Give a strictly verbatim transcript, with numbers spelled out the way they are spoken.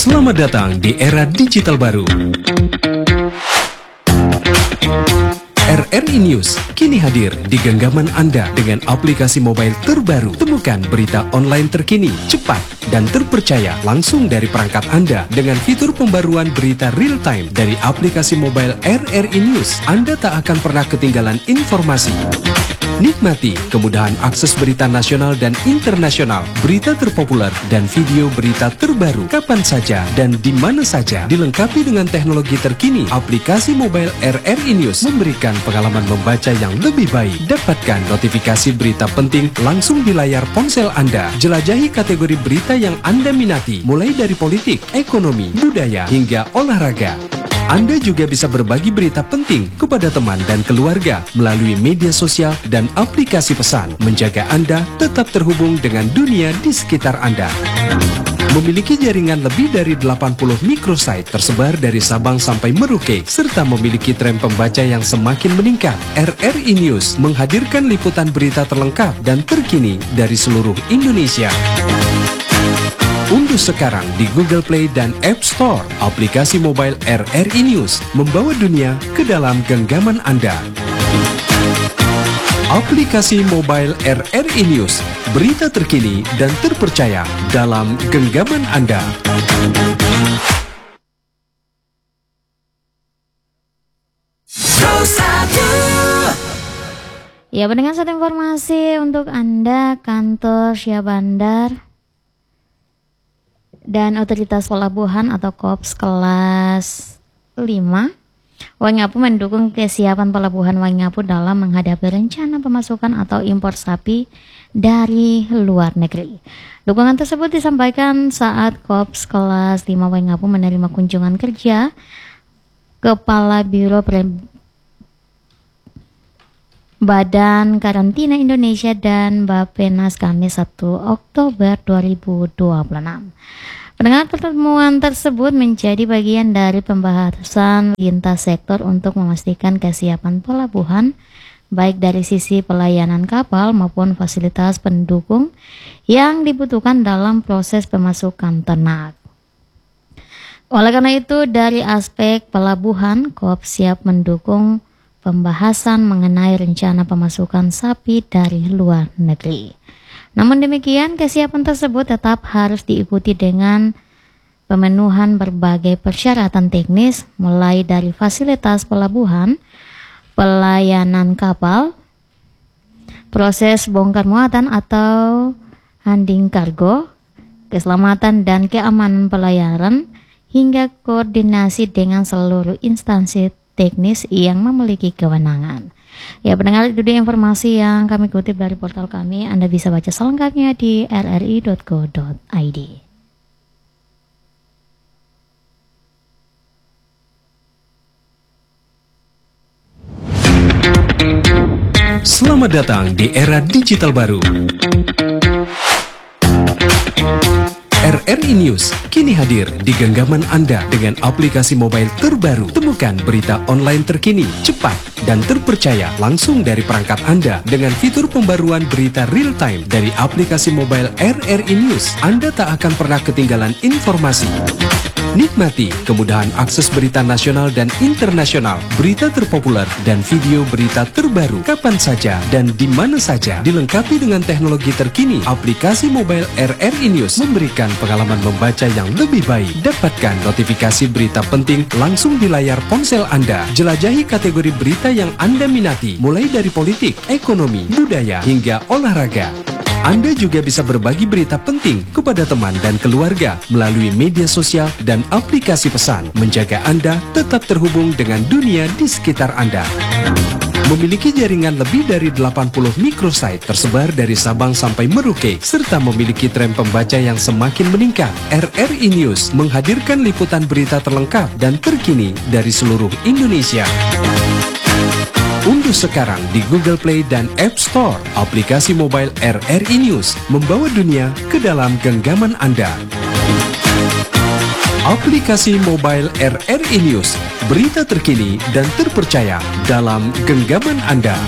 Selamat datang di era digital baru. R R I News kini hadir di genggaman Anda dengan aplikasi mobile terbaru. Temukan berita online terkini, cepat, dan terpercaya langsung dari perangkat Anda dengan fitur pembaruan berita real time dari aplikasi mobile R R I News. Anda tak akan pernah ketinggalan informasi. Nikmati kemudahan akses berita nasional dan internasional, berita terpopuler, dan video berita terbaru kapan saja dan di mana saja. Dilengkapi dengan teknologi terkini, aplikasi mobile R R I News memberikan pengalaman membaca yang lebih baik. Dapatkan notifikasi berita penting langsung di layar ponsel Anda. Jelajahi kategori berita yang Anda minati, mulai dari politik, ekonomi, budaya, hingga olahraga. Anda juga bisa berbagi berita penting kepada teman dan keluarga melalui media sosial dan aplikasi pesan, menjaga Anda tetap terhubung dengan dunia di sekitar Anda. Memiliki jaringan lebih dari delapan puluh microsite tersebar dari Sabang sampai Merauke, serta memiliki tren pembaca yang semakin meningkat. R R I News menghadirkan liputan berita terlengkap dan terkini dari seluruh Indonesia. Unduh sekarang di Google Play dan App Store aplikasi mobile R R I News, membawa dunia ke dalam genggaman Anda. Aplikasi mobile R R I News, berita terkini dan terpercaya dalam genggaman Anda. Ya, pendengar, satu informasi untuk Anda. Kantor Syah Bandar dan Otoritas Pelabuhan atau Kops kelas lima Waingapu mendukung kesiapan Pelabuhan Waingapu dalam menghadapi rencana pemasukan atau impor sapi dari luar negeri. Dukungan tersebut disampaikan saat Kops kelas lima Waingapu menerima kunjungan kerja Kepala Biro Pre Badan Karantina Indonesia dan Bappenas Kamis satu Oktober dua ribu dua puluh enam. Pendengar, pertemuan tersebut menjadi bagian dari pembahasan lintas sektor untuk memastikan kesiapan pelabuhan baik dari sisi pelayanan kapal maupun fasilitas pendukung yang dibutuhkan dalam proses pemasukan ternak. Oleh karena itu, dari aspek pelabuhan, Kops siap mendukung pembahasan mengenai rencana pemasukan sapi dari luar negeri. Namun demikian, kesiapan tersebut tetap harus diikuti dengan pemenuhan berbagai persyaratan teknis, mulai dari fasilitas pelabuhan, pelayanan kapal, proses bongkar muatan atau handling kargo, keselamatan dan keamanan pelayaran, hingga koordinasi dengan seluruh instansi teknis yang memiliki kewenangan. Ya, pendengar, itu dia informasi yang kami kutip dari portal kami. Anda bisa baca selengkapnya di r r i dot co dot i d. Selamat datang di era digital baru. R R I News kini hadir di genggaman Anda dengan aplikasi mobile terbaru. Temukan berita online terkini, cepat, dan terpercaya langsung dari perangkat Anda dengan fitur pembaruan berita real time dari aplikasi mobile R R I News. Anda tak akan pernah ketinggalan informasi. Nikmati kemudahan akses berita nasional dan internasional, berita terpopuler, dan video berita terbaru kapan saja dan di mana saja. Dilengkapi dengan teknologi terkini, aplikasi mobile R R I News memberikan pengalaman membaca yang lebih baik. Dapatkan notifikasi berita penting langsung di layar ponsel Anda. Jelajahi kategori berita yang Anda minati, mulai dari politik, ekonomi, budaya, hingga olahraga. Anda juga bisa berbagi berita penting kepada teman dan keluarga melalui media sosial dan aplikasi pesan, menjaga Anda tetap terhubung dengan dunia di sekitar Anda. Memiliki jaringan lebih dari delapan puluh microsite tersebar dari Sabang sampai Merauke, serta memiliki tren pembaca yang semakin meningkat. R R I News menghadirkan liputan berita terlengkap dan terkini dari seluruh Indonesia. Unduh sekarang di Google Play dan App Store aplikasi mobile R R I News, membawa dunia ke dalam genggaman Anda. Aplikasi mobile R R I News, berita terkini dan terpercaya dalam genggaman Anda.